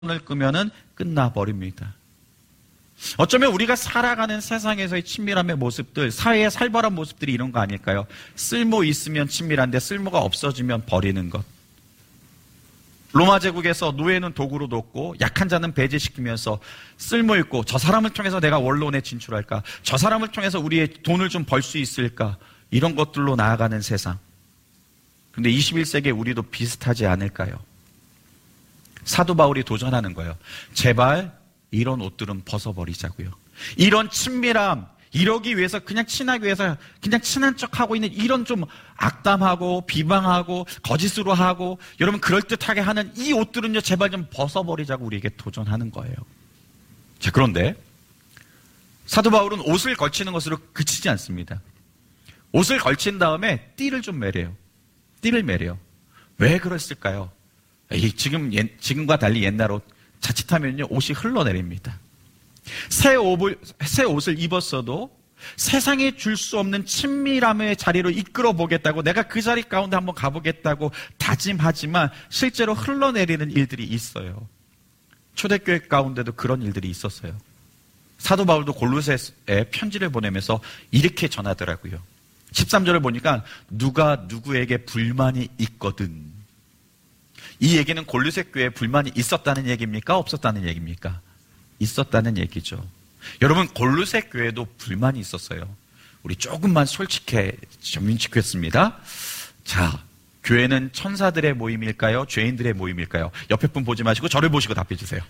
끄면은 끝나버립니다. 어쩌면 우리가 살아가는 세상에서의 친밀함의 모습들, 사회의 살벌한 모습들이 이런 거 아닐까요? 쓸모 있으면 친밀한데 쓸모가 없어지면 버리는 것. 로마 제국에서 노예는 도구로 뒀고 약한 자는 배제시키면서 쓸모 있고 저 사람을 통해서 내가 원론에 진출할까? 저 사람을 통해서 우리의 돈을 좀 벌 수 있을까? 이런 것들로 나아가는 세상. 근데 21세기에 우리도 비슷하지 않을까요? 사도 바울이 도전하는 거예요. 제발 이런 옷들은 벗어버리자고요. 이런 친밀함, 이러기 위해서 그냥 친하기 위해서 그냥 친한 척하고 있는 이런 좀 악담하고 비방하고 거짓으로 하고 여러분 그럴듯하게 하는 이 옷들은요 제발 좀 벗어버리자고 우리에게 도전하는 거예요. 자, 그런데 사도 바울은 옷을 걸치는 것으로 그치지 않습니다. 옷을 걸친 다음에 띠를 좀 매려요. 띠를 매려요. 왜 그랬을까요? 지금과 달리 옛날 옷 자칫하면요 옷이 흘러내립니다. 새 옷을 입었어도 세상에 줄 수 없는 친밀함의 자리로 이끌어 보겠다고 내가 그 자리 가운데 한번 가보겠다고 다짐하지만 실제로 흘러내리는 일들이 있어요. 초대교회 가운데도 그런 일들이 있었어요. 사도 바울도 골로새에 편지를 보내면서 이렇게 전하더라고요. 13절을 보니까 누가 누구에게 불만이 있거든. 이 얘기는 골로새 교회에 불만이 있었다는 얘기입니까? 없었다는 얘기입니까? 있었다는 얘기죠. 여러분 골로새 교회도 불만이 있었어요. 우리 조금만 민축했습니다. 자, 교회는 천사들의 모임일까요? 죄인들의 모임일까요? 옆에 분 보지 마시고 저를 보시고 답해 주세요.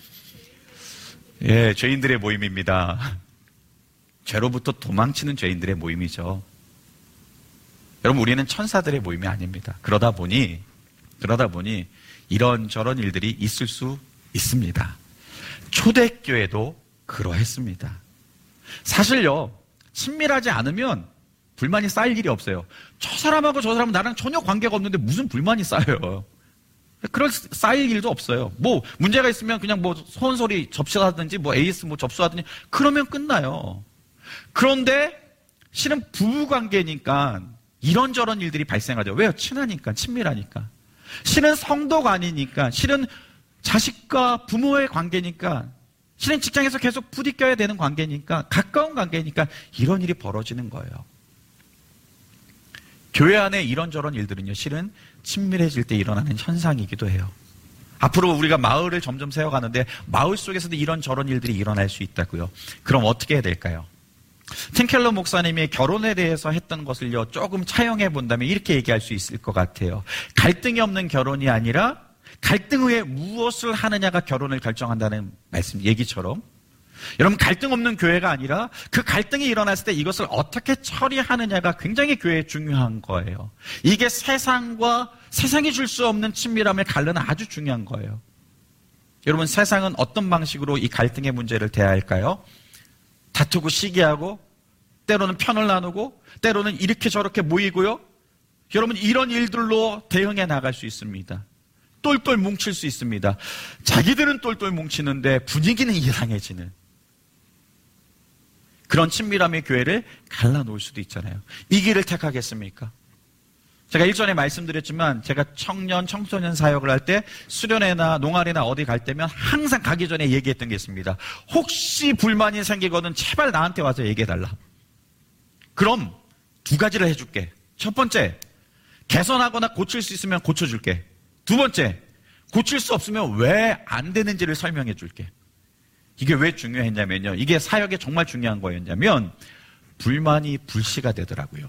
예, 죄인들의 모임입니다. 죄로부터 도망치는 죄인들의 모임이죠. 여러분 우리는 천사들의 모임이 아닙니다. 그러다 보니 이런저런 일들이 있을 수 있습니다. 초대교회도 그러했습니다. 사실요, 친밀하지 않으면 불만이 쌓일 일이 없어요. 저 사람하고 저 사람은 나랑 전혀 관계가 없는데 무슨 불만이 쌓여요. 그럴 쌓일 일도 없어요. 뭐 문제가 있으면 그냥 뭐 소원소리 접수하든지 뭐 AS 뭐 접수하든지 그러면 끝나요. 그런데 실은 부부관계니까 이런저런 일들이 발생하죠. 왜요? 친하니까, 친밀하니까. 실은 성도가 아니니까, 실은 자식과 부모의 관계니까, 실은 직장에서 계속 부딪혀야 되는 관계니까, 가까운 관계니까 이런 일이 벌어지는 거예요. 교회 안에 이런저런 일들은요, 실은 친밀해질 때 일어나는 현상이기도 해요. 앞으로 우리가 마을을 점점 세워가는데 마을 속에서도 이런저런 일들이 일어날 수 있다고요. 그럼 어떻게 해야 될까요? 팀 켈러 목사님이 결혼에 대해서 했던 것을요 조금 차용해 본다면 이렇게 얘기할 수 있을 것 같아요. 갈등이 없는 결혼이 아니라 갈등 후에 무엇을 하느냐가 결혼을 결정한다는 얘기처럼 여러분 갈등 없는 교회가 아니라 그 갈등이 일어났을 때 이것을 어떻게 처리하느냐가 굉장히 교회에 중요한 거예요. 이게 세상이 줄 수 없는 친밀함을 가르는 아주 중요한 거예요. 여러분 세상은 어떤 방식으로 이 갈등의 문제를 대할까요? 다투고 시기하고 때로는 편을 나누고 때로는 이렇게 저렇게 모이고요. 여러분 이런 일들로 대응해 나갈 수 있습니다. 똘똘 뭉칠 수 있습니다. 자기들은 똘똘 뭉치는데 분위기는 이상해지는 그런 친밀함의 교회를 갈라놓을 수도 있잖아요. 이 길을 택하겠습니까? 제가 일전에 말씀드렸지만 제가 청소년 사역을 할 때 수련회나 농활이나 어디 갈 때면 항상 가기 전에 얘기했던 게 있습니다. 혹시 불만이 생기거든 제발 나한테 와서 얘기해달라. 그럼 두 가지를 해줄게. 첫 번째, 개선하거나 고칠 수 있으면 고쳐줄게. 두 번째, 고칠 수 없으면 왜 안 되는지를 설명해 줄게. 이게 왜 중요했냐면요. 이게 사역에 정말 중요한 거였냐면 불만이 불씨가 되더라고요.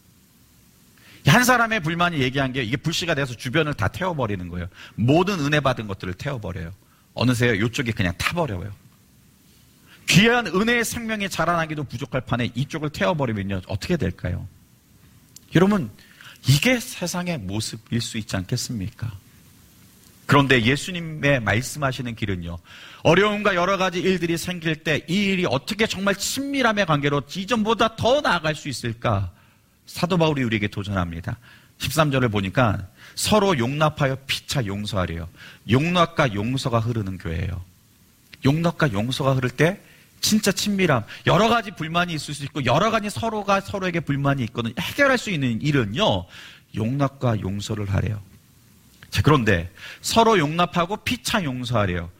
한 사람의 불만이 얘기한 게 이게 불씨가 돼서 주변을 다 태워버리는 거예요. 모든 은혜 받은 것들을 태워버려요. 어느새 이쪽이 그냥 타버려요. 귀한 은혜의 생명이 자라나기도 부족할 판에 이쪽을 태워버리면요. 어떻게 될까요? 여러분, 이게 세상의 모습일 수 있지 않겠습니까? 그런데 예수님의 말씀하시는 길은요. 어려움과 여러 가지 일들이 생길 때 이 일이 어떻게 정말 친밀함의 관계로 이전보다 더 나아갈 수 있을까? 사도 바울이 우리에게 도전합니다. 13절을 보니까 서로 용납하여 피차 용서하래요. 용납과 용서가 흐르는 교회예요. 용납과 용서가 흐를 때 진짜 친밀함, 여러 가지 불만이 있을 수 있고 여러 가지 서로가 서로에게 불만이 있거든 해결할 수 있는 일은요. 용납과 용서를 하래요. 자, 그런데 서로 용납하고 피차 용서하래요.